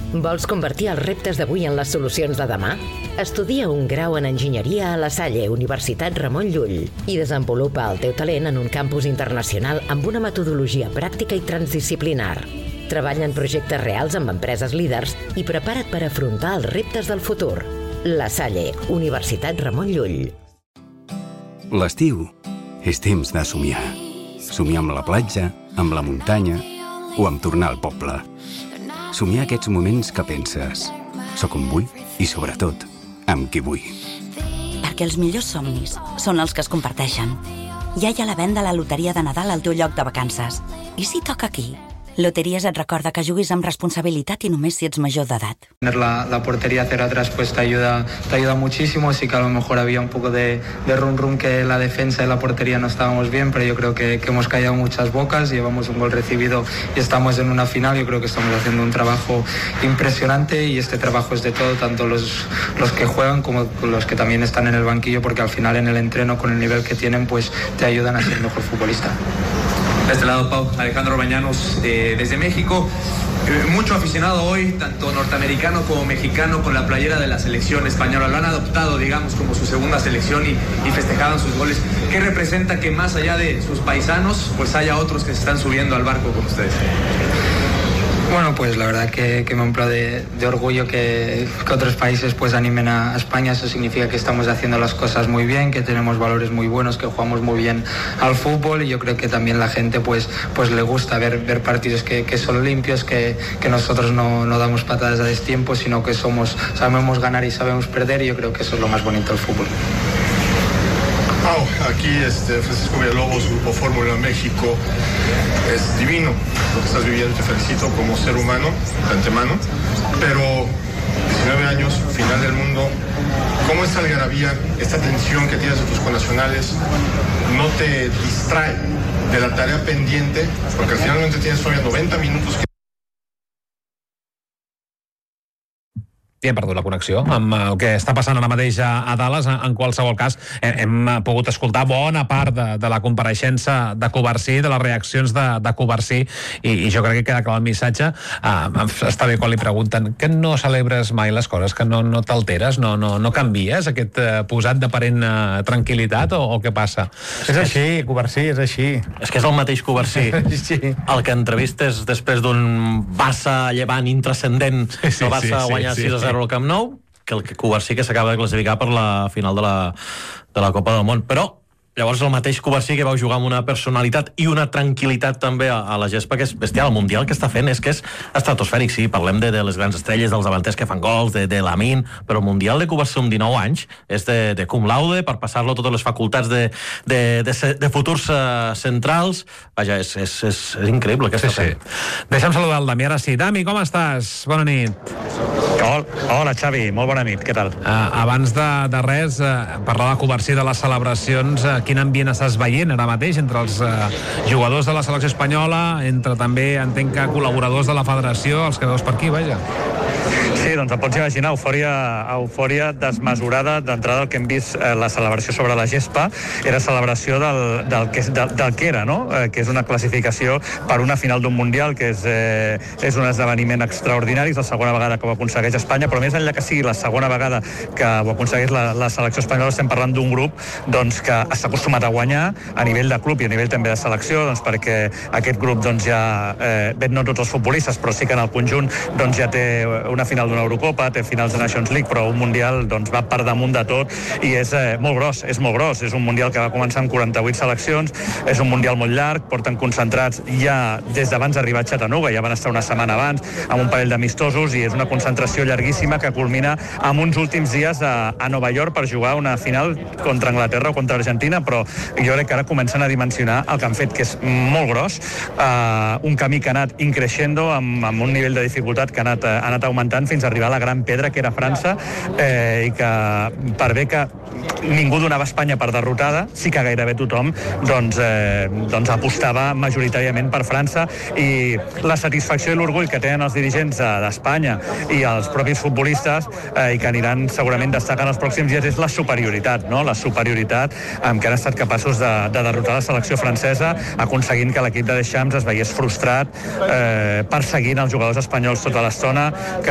Vols convertir els reptes d'avui en les solucions de demà? Estudia un grau en enginyeria a La Salle, Universitat Ramon Llull, i desenvolupa el teu talent en un campus internacional amb una metodologia pràctica i transdisciplinar. Treballa en projectes reals amb empreses líders i prepara't per afrontar els reptes del futur. La Salle, Universitat Ramon Llull. L'estiu és temps de somiar. Somiar amb la platja, amb la muntanya o amb tornar al poble. Somiar aquests moments que penses «Soc on vull» i, sobretot, amb qui vull. Perquè els millors somnis són els que es comparteixen. Ja hi ha la venda a la loteria de Nadal al teu lloc de vacances. I si toca aquí? Loteries et recorda que juguis amb responsabilitat i només si ets major d'edat. Tener la portería cero atrás pues te ayuda muchísimo. Sí que a lo mejor había un poco de rum que la defensa y la portería no estábamos bien, pero yo creo que hemos callado muchas bocas, llevamos un gol recibido y estamos en una final. Yo creo que estamos haciendo un trabajo impresionante y este trabajo es de todo, tanto los que juegan como los que también están en el banquillo, porque al final en el entreno con el nivel que tienen pues te ayudan a ser mejor futbolista. De este lado, Pau, Alejandro Bañanos, desde México. Mucho aficionado hoy, tanto norteamericano como mexicano, con la playera de la selección española. Lo han adoptado, digamos, como su segunda selección y festejaban sus goles. ¿Qué representa que más allá de sus paisanos, pues haya otros que se están subiendo al barco con ustedes? Bueno, pues la verdad que me infla de orgullo que otros países pues animen a España. Eso significa que estamos haciendo las cosas muy bien, que tenemos valores muy buenos, que jugamos muy bien al fútbol, y yo creo que también la gente pues le gusta ver partidos que son limpios, que nosotros no damos patadas a destiempo, sino que sabemos ganar y sabemos perder, y yo creo que eso es lo más bonito del fútbol. Aquí Francisco Villalobos, Grupo Fórmula México. Es divino lo que estás viviendo, te felicito como ser humano de antemano, pero 19 años, final del mundo, ¿cómo esta algarabía, esta tensión que tienes de tus connacionales no te distrae de la tarea pendiente? Porque finalmente tienes todavía 90 minutos que... I hem perdut la connexió amb el que està passant ara mateix a Dallas. En qualsevol cas, hem pogut escoltar bona part de la compareixença de Covarsí, de les reaccions de Covarsí, i jo crec que queda clar el missatge. Està bé quan li pregunten que no celebres mai les coses, que no t'alteres, no canvies aquest posat d'aparent tranquil·litat, o què passa? És així, Covarsí, és així. És que és el mateix Covarsí, el que entrevistes després d'un Barça-Llevant intrascendent, el Barça guanyar 6-0 al Camp Nou, que el Covarsí que s'acaba de classificar per la final de la Copa del Món. Però llavors el mateix Covarsí que vau jugar amb una personalitat i una tranquil·litat també a la gespa, que és bestial. El Mundial que està fent és que és estratosfèric. Sí, parlem de les grans estrelles, dels davanters que fan gols, de Lamine, però el Mundial de Covarsí amb 19 anys és de cum laude, per passar-lo totes les facultats de futurs centrals. Vaja, és increïble el que està fent. Deixa'm saludar el Dami, ara sí. Dami, com estàs? Bona nit. Hola, Xavi, molt bona nit, què tal? Abans de res, parlar de Covarsí, de les celebracions, quin ambient estàs veient ara mateix entre els jugadors de la selecció espanyola, entre també, entenc que col·laboradors de la federació, els que veus per aquí, vaja? Sí, doncs em pots imaginar, eufòria desmesurada. D'entrada, el que hem vist, la celebració sobre la gespa, era celebració del que era, no? Que és una classificació per una final d'un Mundial, que és un esdeveniment extraordinari, és la segona vegada que ho aconsegueix Espanya, però més enllà que sigui la segona vegada que ho aconsegueix la selecció espanyola, estem parlant d'un grup doncs, que està acostumat a guanyar a nivell de club i a nivell també de selecció, doncs, perquè aquest grup doncs, ja, no tots els futbolistes, però sí que en el conjunt doncs, ja té una final d'una Eurocopa, té finals de Nations League, però un Mundial doncs, va per damunt de tot, i és molt gros. És un Mundial que va començar amb 48 seleccions, és un Mundial molt llarg, porten concentrats ja des d'abans d'arribar a Chattanooga, ja van estar una setmana abans, amb un parell d'amistosos, i és una concentració llarguíssima que culmina amb uns últims dies a Nova York per jugar una final contra Anglaterra o contra Argentina, però jo crec que ara comencen a dimensionar el que han fet, que és molt gros, un camí que ha anat increixendo amb un nivell de dificultat que ha anat augmentant fins a arribar a la gran pedra que era França, i que per bé que ningú donava Espanya per derrotada, sí que gairebé tothom doncs apostava majoritàriament per França, i la satisfacció i l'orgull que tenen els dirigents d'Espanya i els propis futbolistes, i que aniran segurament destacant els pròxims dies, és la superioritat, no? La superioritat amb què han estat capaços de derrotar la selecció francesa, aconseguint que l'equip de Deschamps es veiés frustrat, perseguint els jugadors espanyols tota l'estona, que